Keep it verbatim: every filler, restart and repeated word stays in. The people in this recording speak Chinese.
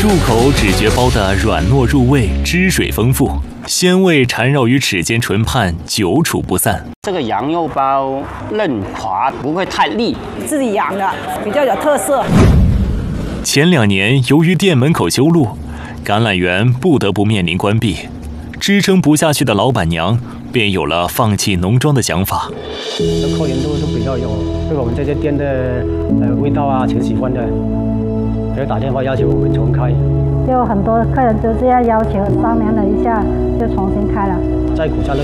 入口只觉包得软糯入味，汁水丰富，鲜味缠绕于齿间唇畔，久处不散。 这个羊肉包嫩滑，不会太腻， 自己养的，比较有特色。 前两年由于店门口修路，橄榄园不得不面临关闭，支撑不下去的老板娘便有了放弃农庄的想法。 这客人都是比较有对我们这些店的呃味道啊挺喜欢的，所以打电话要求我们重开。 就很多客人就这样要求，商量了一下就重新开了。 在古家乐